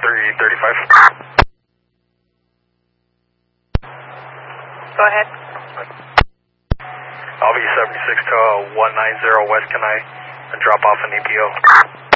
335. Go ahead. I'll be 76 to 190 West Kenai and drop off an EPO.